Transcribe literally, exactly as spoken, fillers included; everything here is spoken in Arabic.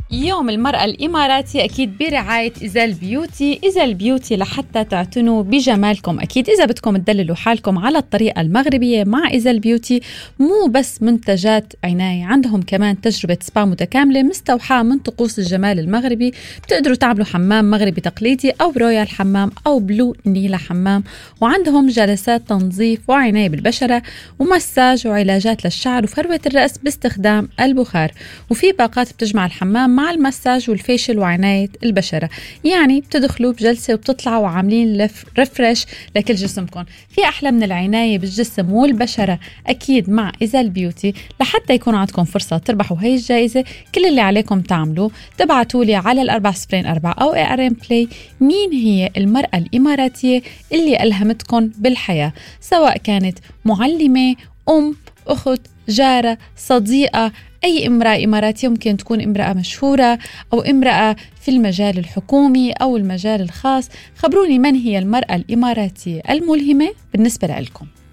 يوم المرأة الإماراتي أكيد برعاية إزال بيوتي. إزال بيوتي لحتى تعتنوا بجمالكم. أكيد إذا بدكم تدللوا حالكم على الطريقة المغربية مع إزال بيوتي، مو بس منتجات عناية، عندهم كمان تجربة سبا متكاملة مستوحاة من طقوس الجمال المغربي. بتقدروا تعملوا حمام مغربي تقليدي أو رويال حمام أو بلو نيلا حمام، وعندهم جلسات تنظيف وعناية بالبشرة ومساج وعلاجات للشعر وفروة الرأس باستخدام البخار، وفي باقات بتجمع الحمام مع المساج والفيشل وعناية البشرة. يعني بتدخلوا بجلسة وبتطلعوا وعاملين لف ريفرش لكل جسمكم. في أحلى من العناية بالجسم والبشرة أكيد مع إزال بيوتي. لحتى يكون عندكم فرصة تربحوا هاي الجائزة، كل اللي عليكم تعملوا تبعتوا لي على الأربعة صفرين أربعة أو اي ار ام بلاي مين هي المرأة الإماراتية اللي ألهمتكم بالحياة، سواء كانت معلمة، أم، أخت، جارة، صديقة، أي امرأة إماراتية. ممكن تكون امرأة مشهورة أو امرأة في المجال الحكومي أو المجال الخاص. خبروني من هي المرأة الإماراتية الملهمة بالنسبة لكم.